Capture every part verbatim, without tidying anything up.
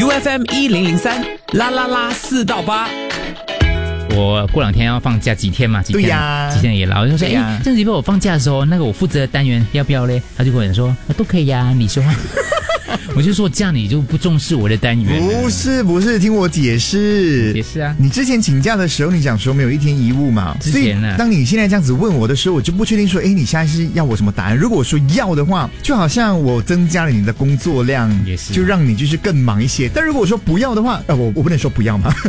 F M 一零零三啦啦啦四到八。 我过两天要放假几天嘛？几天？ 对呀， 几天也老就说，哎，这个礼拜我放假的时候，那个我负责的单元要不要嘞？他就跟我说，啊、都可以呀，你说。我就说这样你就不重视我的单元了。 不是不是，听我解释。 解释啊！ 你之前请假的时候，你讲说没有一天一物嘛？ 之前呢， 当你现在这样子问我的时候，我就不确定说，哎，你现在是要我什么答案？如果我说要的话，就好像我增加了你的工作量， 也是， 就让你就是更忙一些。但如果我说不要的话，呃，我我不能说不要嘛。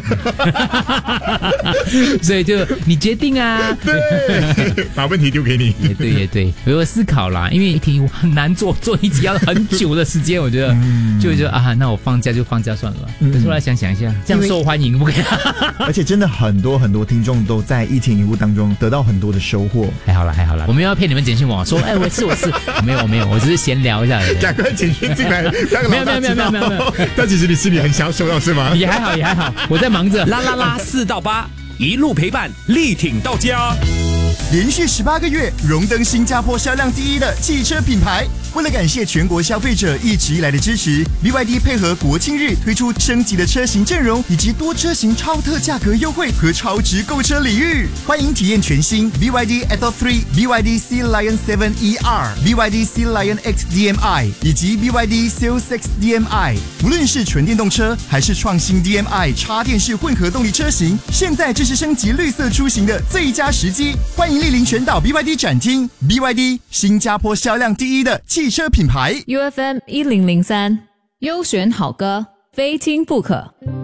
所以就你决定啊。 对，把问题丢给你。 也对也对，我有思考啦，因为一题很难做，做一集要很久的时间，我觉得。嗯、就觉得啊，那我放假就放假算了吧。嗯、可是后来想想一下，这样受欢迎不可以。 而且真的很多很多听众都在一天一物当中得到很多的收获。 还好啦，还好啦，我没有要骗你们简讯我说，哎，我是我是，没有没有，我只是闲聊一下而已。 赶快简讯进来， 没有没有没有没有没有没有。 但其实你心里很想要收到是吗？ 也还好也还好，我在忙着。 啦啦啦四到八，一路陪伴，力挺到家。 连续十八个月荣登新加坡销量第一的汽车品牌。为了感谢全国消费者一直以来的支持 ，B Y D 配合国庆日推出升级的车型阵容，以及多车型超特价格优惠和超值购车礼遇。欢迎体验全新 B Y D Atto 三、B Y D Sea Lion 七 E R、B Y D Sea Lion X D M I 以及 B Y D Seal 六 D M I。无论是纯电动车还是创新 D M I 插电式混合动力车型，现在正是升级绿色出行的最佳时机。欢迎莅临全岛 B Y D 展厅 ，B Y D 新加坡销量第一的汽车品牌 U F M 一零零三，优选好歌，非听不可。